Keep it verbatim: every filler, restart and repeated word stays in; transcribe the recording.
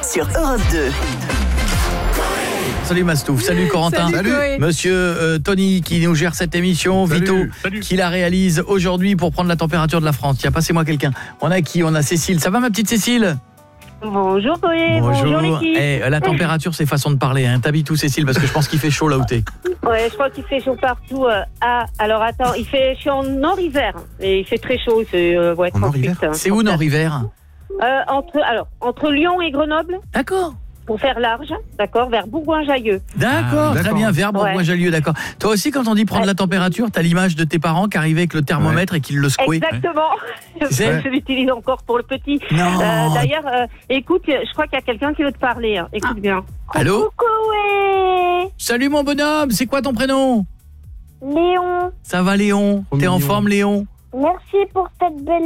sur Europe deux. Salut Mastouf, salut Corentin. Salut, salut. Monsieur euh, Tony qui nous gère cette émission, Salut, Vito salut. qui la réalise aujourd'hui pour prendre la température de la France. Tiens, passez-moi quelqu'un. On a qui? On a Cécile. Ça va ma petite Cécile? Bonjour Chloé, bonjour, l'équipe. Eh, la température c'est façon de parler, hein. T'habites où Cécile? Parce que je pense qu'il fait chaud là où t'es. Ouais, je crois qu'il fait chaud partout. Euh, ah, alors attends, il fait, je suis en Nord-Hiver et il fait très chaud. C'est euh, ouais, En trente-huit, Nord-Hiver hein, C'est où Nord-Hiver? euh, entre, alors, entre Lyon et Grenoble, D'accord. pour faire large, d'accord, vers Bourgoin-Jallieu. D'accord, Ah, très d'accord. bien, vers Ouais. Bourgoin-Jallieu, d'accord. Toi aussi, quand on dit prendre Ouais. la température, t'as l'image de tes parents qui arrivaient avec le thermomètre et qui le secouaient. Exactement. sais Je l'utilise encore pour le petit. Non. Euh, D'ailleurs, euh, écoute, je crois qu'il y a quelqu'un qui veut te parler. hein. Écoute bien. Allô? Coucou, Salut mon bonhomme, c'est quoi ton prénom? Léon, Ça va Léon? Oh, T'es en mignon. forme Léon? merci pour cette belle